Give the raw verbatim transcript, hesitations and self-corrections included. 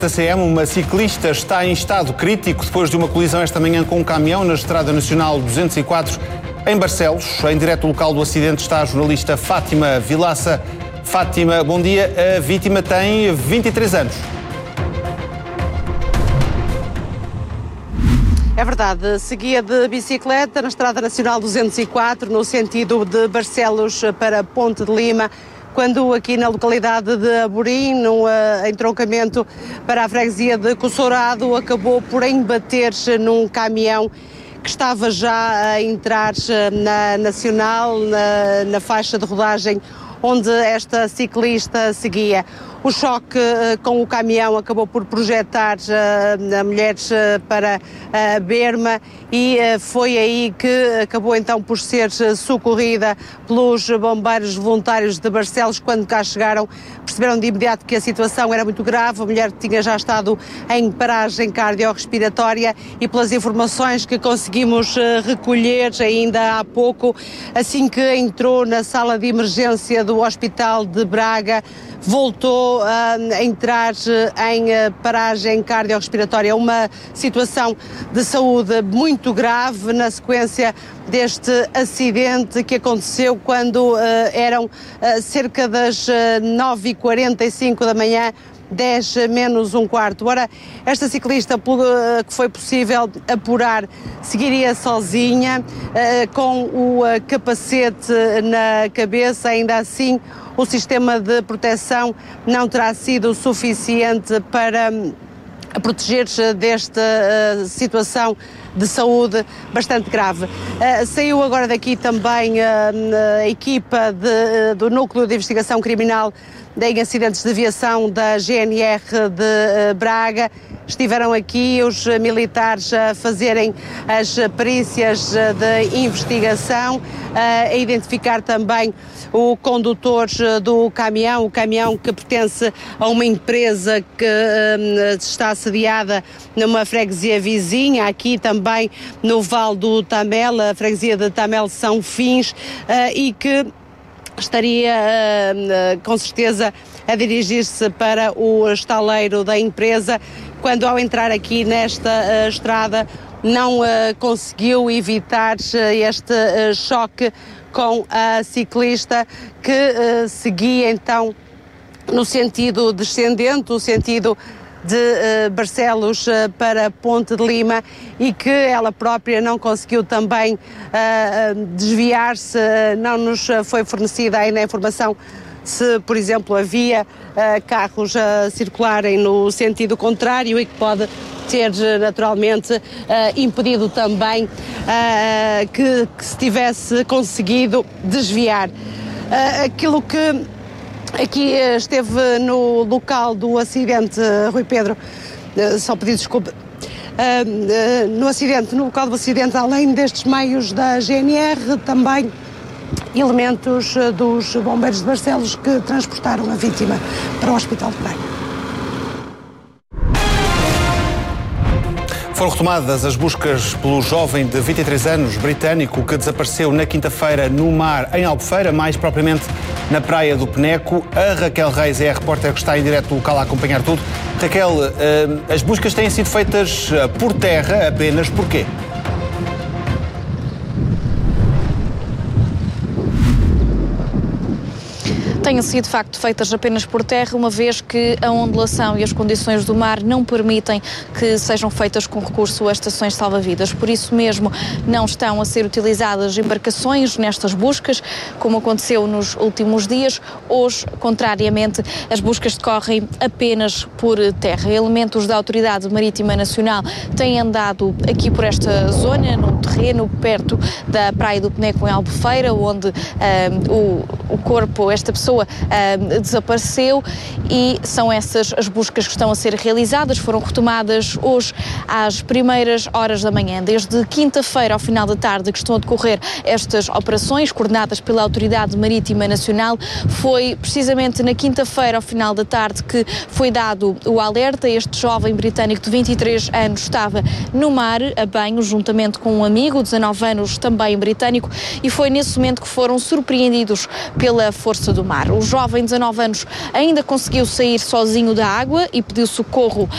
Da C M, uma ciclista está em estado crítico depois de uma colisão esta manhã com um caminhão na Estrada Nacional duzentos e quatro em Barcelos. Em direto local do acidente está a jornalista Fátima Vilaça. Fátima, bom dia. A vítima tem vinte e três anos. É verdade, seguia de bicicleta na Estrada Nacional duzentos e quatro, no sentido de Barcelos para Ponte de Lima, quando aqui na localidade de Amorim, num uh, entroncamento para a freguesia de Cossourado, acabou por embater-se num caminhão que estava já a entrar na Nacional, na, na faixa de rodagem onde esta ciclista seguia. O choque uh, com o caminhão acabou por projetar uh, a mulher uh, para a uh, berma e uh, foi aí que acabou então por ser uh, socorrida pelos bombeiros voluntários de Barcelos. Quando cá chegaram, perceberam de imediato que a situação era muito grave. A mulher tinha já estado em paragem cardiorrespiratória e, pelas informações que conseguimos uh, recolher ainda há pouco, assim que entrou na sala de emergência do Hospital de Braga, voltou a entrar em paragem cardiorrespiratória. Uma situação de saúde muito grave na sequência deste acidente que aconteceu quando uh, eram uh, cerca das uh, nove e quarenta e cinco da manhã, dez menos um quarto. Ora, esta ciclista, que foi possível apurar, seguiria sozinha, uh, com o uh, capacete na cabeça. Ainda assim, o sistema de proteção não terá sido suficiente para proteger-se desta uh, situação de saúde bastante grave. Uh, saiu agora daqui também uh, a equipa de, do Núcleo de Investigação Criminal em Acidentes de Aviação da G N R de uh, Braga. Estiveram aqui os militares a fazerem as perícias de investigação, a identificar também o condutor do caminhão, o caminhão que pertence a uma empresa que um, está sediada numa freguesia vizinha, aqui também no Vale do Tamel, a freguesia de Tamel São Fins, uh, e que estaria uh, com certeza a dirigir-se para o estaleiro da empresa, quando ao entrar aqui nesta uh, estrada não uh, conseguiu evitar uh, este uh, choque com a ciclista que uh, seguia então no sentido descendente, o sentido de uh, Barcelos uh, para Ponte de Lima, e que ela própria não conseguiu também uh, desviar-se. Uh, não nos foi fornecida ainda a informação se, por exemplo, havia uh, carros a circularem no sentido contrário e que pode ter naturalmente uh, impedido também uh, que, que se tivesse conseguido desviar. Uh, aquilo que aqui esteve no local do acidente, Rui Pedro, uh, só pedir desculpa, uh, uh, no acidente, no local do acidente, além destes meios da G N R, também elementos dos bombeiros de Barcelos que transportaram a vítima para o Hospital de Braga. Foram retomadas as buscas pelo jovem de vinte e três anos britânico que desapareceu na quinta-feira no mar em Albufeira, mais propriamente na praia do Peneco. A Raquel Reis é a repórter que está em direto do local a acompanhar tudo. Raquel, as buscas têm sido feitas por terra apenas, porquê? Têm sido, de facto, feitas apenas por terra, uma vez que a ondulação e as condições do mar não permitem que sejam feitas com recurso a estações salva-vidas. Por isso mesmo, não estão a ser utilizadas embarcações nestas buscas, como aconteceu nos últimos dias. Hoje, contrariamente, as buscas decorrem apenas por terra. Elementos da Autoridade Marítima Nacional têm andado aqui por esta zona, num terreno perto da Praia do Peneco, em Albufeira, onde uh, o, o corpo, esta pessoa, Uh, desapareceu, e são essas as buscas que estão a ser realizadas. Foram retomadas hoje às primeiras horas da manhã. Desde quinta-feira ao final da tarde que estão a decorrer estas operações coordenadas pela Autoridade Marítima Nacional. Foi precisamente na quinta-feira ao final da tarde que foi dado o alerta. Este jovem britânico de vinte e três anos estava no mar a banho juntamente com um amigo, dezanove anos, também britânico, e foi nesse momento que foram surpreendidos pela força do mar. O jovem de dezanove anos ainda conseguiu sair sozinho da água e pediu socorro